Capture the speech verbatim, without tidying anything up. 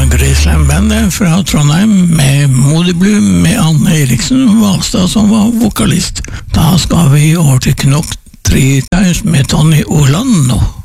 Graceland-bandet fra Trondheim med Moody Blue med Anne Eriksen Valstad som var vokalist. Da skal vi over til Knock Three Times med Tony Orlando.